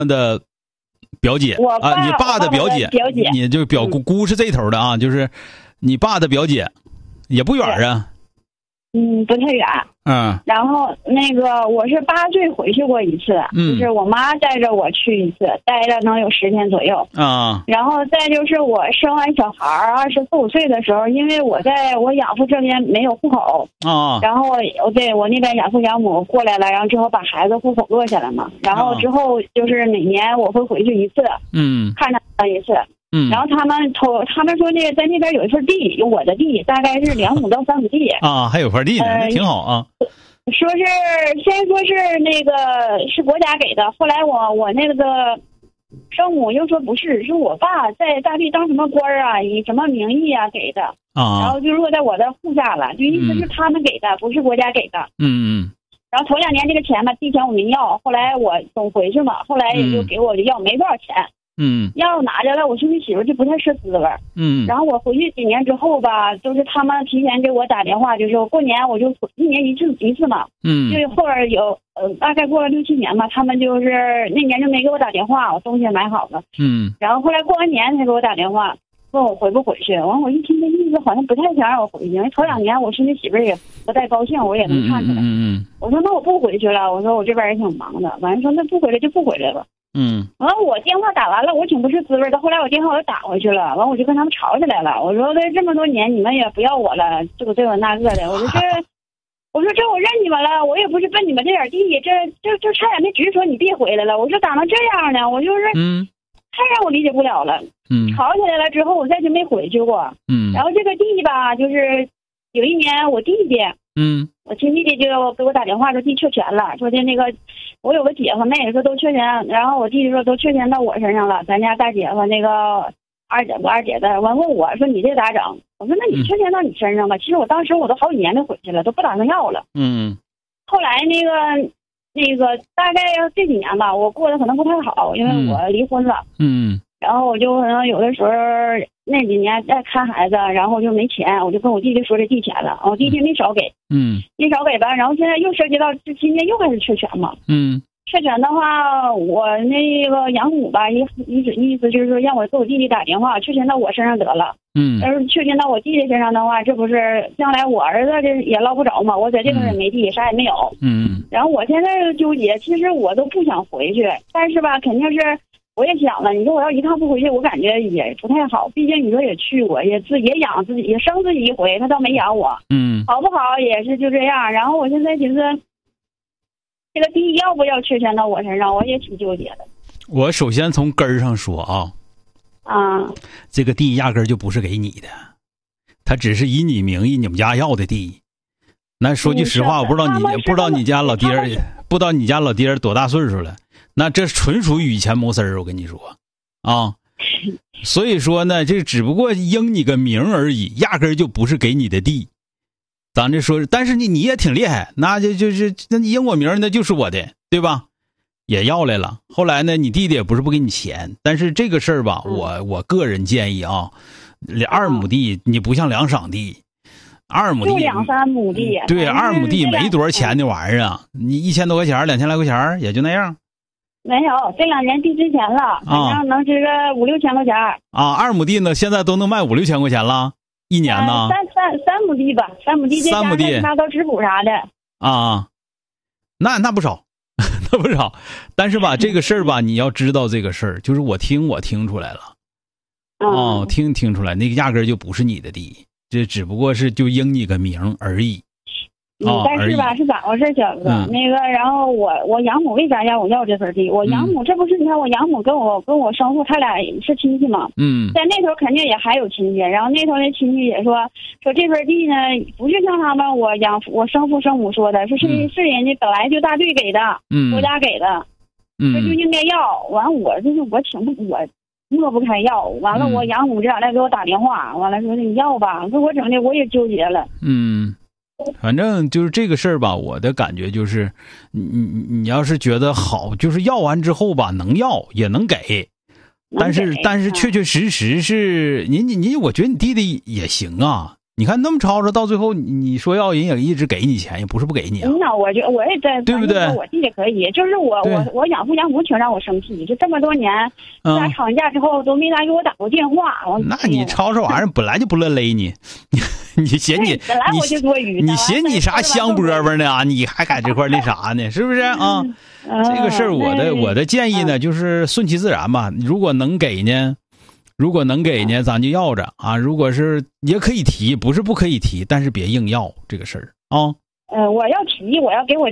的表姐啊，你爸的表姐，你就表姑是这头的啊，就是你爸的表姐，也不远啊。 不太远。然后那个我是8岁回去过一次，就是我妈带着我去一次，待了能有10天左右啊。 然后再就是我生完小孩24、5岁的时候，因为我在我养父这边没有户口啊， 然后我那边养父养母过来了，然后之后把孩子户口落下来嘛，然后之后就是每年我会回去一次，看他一次。然后他们说那个在那边有一份地，有我的地，大概是2亩到3亩地啊，还有块地呢，那挺好啊。 说是先说是那个是国家给的，后来我那个生母又说不是，是我爸在大队当什么官啊，以什么名义啊给的啊，然后就落在我的户下了，就意思是他们给的，不是国家给的。然后头2年这个钱吧，地钱我没要，后来我总回去嘛，后来也就给我要没多少钱。要拿着了，我兄弟媳妇就不太是滋味。然后我回去几年之后吧，就是他们提前给我打电话，就是过年我就1年一次嘛。就是后边有大概过了6、7年吧，他们就是那年就没给我打电话，我东西也买好了。然后后来过完年才给我打电话，问我回不回去。完我一听这意思好像不太想让我回去，因为头2年我兄弟媳妇也不太高兴，我也能看出来。我说那我不回去了，我说我这边也挺忙的。完了说那不回来就不回来了。完了我电话打完了，我挺不是滋味的。后来我电话我打回去了，完我就跟他们吵起来了。我说这么多年你们也不要我了，这个那个的。我说这我认你们了，我也不是奔你们这点地，这差点没直说你别回来了。我说咋能这样呢？我就是太让我理解不了了。吵起来了之后我再就没回去过。然后这个地吧，就是有一年我弟弟我亲弟弟就给我打电话说地确权了，说的那个我有个姐夫妹说都确权，然后我弟弟说都确权到我身上了，咱家大姐夫那个二姐的问我说你这咋整？我说那你确权到你身上吧。其实我当时我都好几年没回去了，都不打算要了。后来那个大概这几年吧，我过得可能不太好，因为我离婚了。然后我就可能有的时候那几年在看孩子，然后就没钱，我就跟我弟弟说这地钱了，我弟弟没少给，没少给吧。然后现在又涉及到今年又开始确权嘛，确权的话，我那个养母吧，意思就是说让我给我弟弟打电话，确权到我身上得了。要是确权到我弟弟身上的话，这不是将来我儿子这也捞不着嘛？我在这边也没地，啥也没有。然后我现在纠结，其实我都不想回去，但是吧，肯定是。我也想了，你说我要一趟不回去，我感觉也不太好。毕竟你说也去过，也养自己，也生自己一回，他倒没养我。好不好也是就这样。然后我现在寻思，这个地要不要确权到我身上，我也挺纠结的。 我首先从根儿上说这个地压根儿就不是给你的，它只是以你名义你们家要的地。那说句实话，我不知道你家老爹多大岁数了。那这纯属以钱谋私儿，我跟你说所以说呢，这只不过应你个名而已，压根儿就不是给你的地。咱这说，但是你也挺厉害，那就是那你应我名那就是我的，对吧？也要来了。后来呢，你弟弟也不是不给你钱，但是这个事儿吧，我个人建议2亩地你不像2晌地，2亩地就2、3亩地， 对，2亩地没多少钱的玩意儿啊，你1000多块钱，2000来块钱也就那样。 没有，这2年地值钱了，反正能值个5、6千块钱。 2亩地呢，现在都能卖5、6千块钱了，一年呢。 3亩地吧，3亩地这家拿到质补啥的。 那不少，那不少。但是吧，这个事儿吧，你要知道这个事儿，就是我听出来了。听出来，那个压根儿就不是你的地，这只不过是就应你个名而已。 但是吧，是咋回事，小子？那个，然后我养母为啥让我要这份地？我养母这不是你看，我养母跟我生父他俩是亲戚嘛。在那头肯定也还有亲戚，然后那头那亲戚也说这份地呢，不是像他们我生父生母说的，是人家本来就大队给的，国家给的，这就应该要。完我抹不开要，完了我养母这两天给我打电话，完了说你要吧，说我整的我也纠结了。 反正就是这个事儿吧，我的感觉就是，你要是觉得好，就是要完之后吧，能要也能给，但是确确实实是你，我觉得你弟弟也行啊， 你看那么吵吵，到最后你说要人也一直给你钱，也不是不给你啊。 那我觉得我也在， 对不对？ 我弟弟可以，就是我养父挺让我生气，就这么多年，咱俩吵架之后都没来给我打过电话。 那你吵吵玩意儿本来就不乐勒你，你嫌你本来我就多余， 你嫌你啥香饽饽呢？你还在这块那啥呢？是不是啊？这个事儿我的建议呢，就是顺其自然吧。如果能给呢，咱就要着啊。如果是也可以提，不是不可以提，但是别硬要这个事儿啊。 我要提，我要给我